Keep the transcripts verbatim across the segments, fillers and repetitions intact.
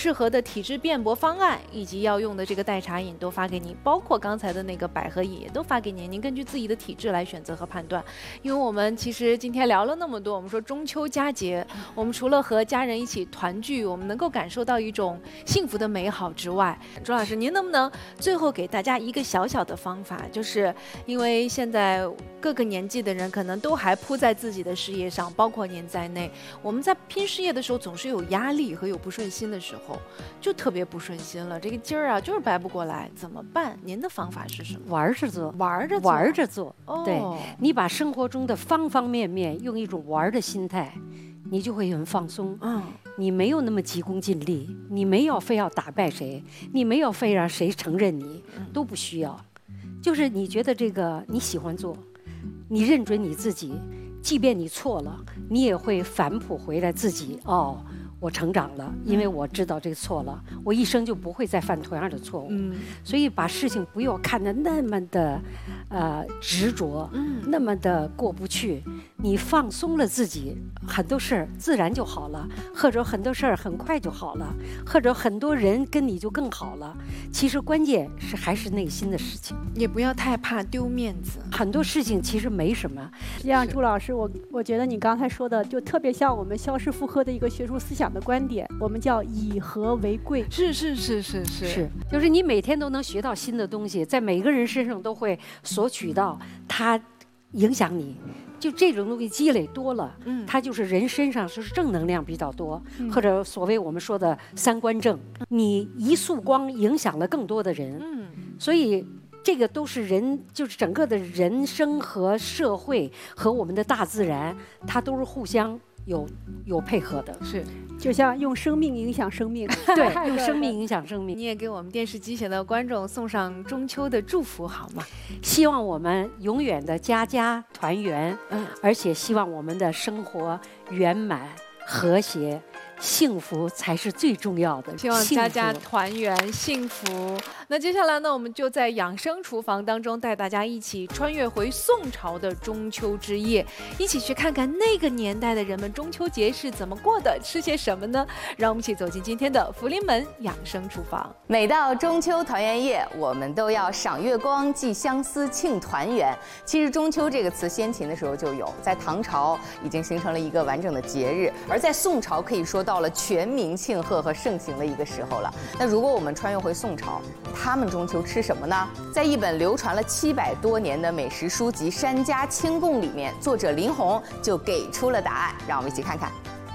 适合的体质辩驳方案，以及要用的这个代茶饮都发给您，包括刚才的那个百合饮也都发给您，您根据自己的体质来选择和判断。因为我们其实今天聊了那么多，我们说中秋佳节，我们除了和家人一起团聚，我们能够感受到一种幸福的美好之外，朱老师，您能不能最后给大家一个小小的方法，就是因为现在各个年纪的人可能都还扑在自己的事业上，包括您在内，我们在拼事业的时候总是有压力和有不顺心的时候，就特别不顺心了，这个劲儿啊就是掰不过来，怎么办？您的方法是什么？ 玩着做， 玩着做， 玩着做。 哦， 对，你把生活中的方方面面用一种玩的心态，你就会很放松。 嗯， 你没有那么急功近利，你没有非要打败谁，你没有非让谁承认你，都不需要。就是你觉得这个你喜欢做，你认准你自己，即便你错了，你也会反哺回来自己。哦，我成长了，因为我知道这个错了，我一生就不会再犯同样的错误。嗯，所以把事情不要看得那么的，呃，执着，嗯，那么的过不去。你放松了自己，很多事儿自然就好了，或者很多事儿很快就好了，或者很多人跟你就更好了。其实关键是还是内心的事情， 也不要太怕丢面子。 很多事情其实没什么。 实际上，朱老师，我我觉得你刚才说的就特别像我们萧氏妇科的一个学术思想的观点，我们叫以和为贵。 是是是是是是，就是你每天都能学到新的东西，在每个人身上都会索取到它影响你。就这种东西积累多了，嗯，它就是人身上就是正能量比较多，嗯，或者所谓我们说的三观正，你一束光影响了更多的人，嗯，所以这个都是人，就是整个的人生和社会和我们的大自然，它都是互相有有配合的， 是， 就像用生命影响生命， 对，用生命影响生命。 你也给我们电视机前的观众送上中秋的祝福好吗？ 希望我们永远的家家团圆，嗯，而且希望我们的生活圆满和谐。幸福才是最重要的， 希望家家团圆幸福。那接下来呢，我们就在养生厨房当中带大家一起穿越回宋朝的中秋之夜，一起去看看那个年代的人们中秋节是怎么过的，吃些什么呢？让我们一起走进今天的福临门养生厨房。 每到中秋团圆夜，我们都要赏月光、祭相思、庆团圆。其实中秋这个词先秦的时候就有，在唐朝已经形成了一个完整的节日，而在宋朝可以说到了全民庆贺和盛行的一个时候了。那如果我们穿越回宋朝，他们中秋吃什么呢？在一本流传了七百多年的美食书籍《山家清供》里面，作者林洪就给出了答案，让我们一起看看。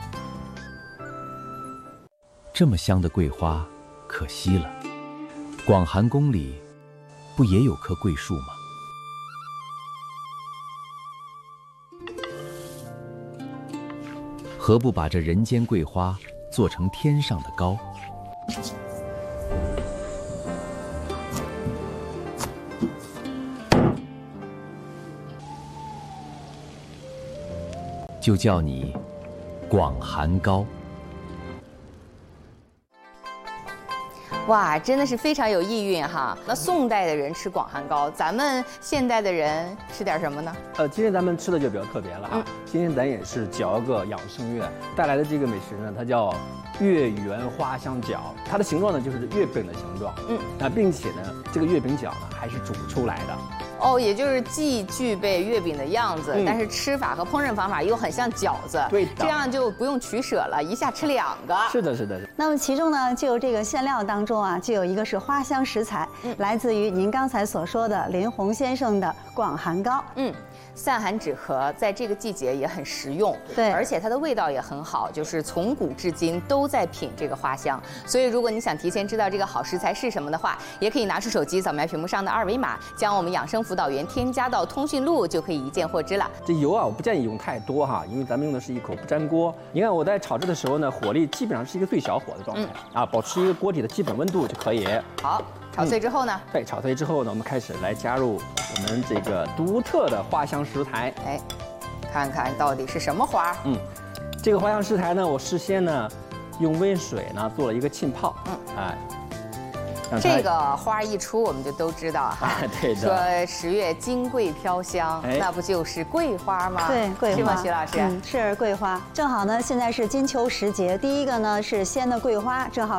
这么香的桂花，可惜了。广寒宫里，不也有棵桂树吗？何不把这人间桂花做成天上的糕？就叫你广寒糕。 哇，真的是非常有意蕴哈！那宋代的人吃广寒糕，咱们现代的人吃点什么呢？ 呃，今天咱们吃的就比较特别了啊！嗯、今天咱也是嚼个养生月带来的这个美食呢，它叫月圆花香饺，它的形状呢就是月饼的形状。嗯，啊，并且呢，这个月饼饺呢还是煮出来的。 哦，也就是既具备月饼的样子，嗯、但是吃法和烹饪方法又很像饺子， 对的， 这样就不用取舍了，一下吃两个。 是的，是的。 那么其中呢，就有这个馅料当中啊，就有一个是花香食材，嗯、来自于您刚才所说的林洪先生的广寒糕。 嗯。散寒止咳，在这个季节也很实用， 对， 而且它的味道也很好，就是从古至今都在品这个花香。所以，如果你想提前知道这个好食材是什么的话，也可以拿出手机扫描屏幕上的二维码，将我们养生辅导员添加到通讯录，就可以一键获知了。 这油啊，我不建议用太多哈，因为咱们用的是一口不粘锅。你看我在炒制的时候呢，火力基本上是一个最小火的状态、嗯、啊，保持一个锅底的基本温度就可以。 好。炒脆之后呢？ 对，炒脆之后呢，我们开始来加入我们这个独特的花香食材。 哎，看看到底是什么花？嗯， 这个花香食材呢，我事先呢用温水呢做了一个浸泡。嗯，哎。 这个花一出，我们就都知道哈。 对的。 说十月金桂飘香，哎、那不就是桂花吗？ 对，桂花。 是吗，徐老师？ 嗯，是桂花。正好呢，现在是金秋时节，第一个呢是鲜的桂花，正好。